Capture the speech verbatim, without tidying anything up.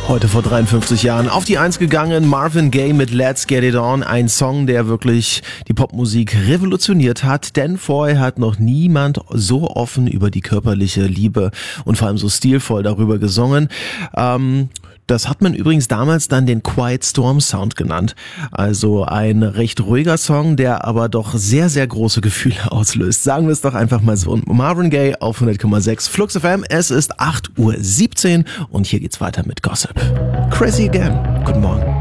Heute vor dreiundfünfzig Jahren auf die Eins gegangen, Marvin Gaye mit Let's Get It On, ein Song, der wirklich die Popmusik revolutioniert hat, denn vorher hat noch niemand so offen über die körperliche Liebe und vor allem so stilvoll darüber gesungen. Ähm, das hat man übrigens damals dann den Quiet Storm Sound genannt, also ein recht ruhiger Song, der aber doch sehr, sehr große Gefühle auslöst. Sagen wir es doch einfach mal so. Marvin Gaye auf hundert Komma sechs Flux F M, es ist acht Uhr siebzehn und hier geht's weiter mit Gossip. Crazy Again. Guten Morgen.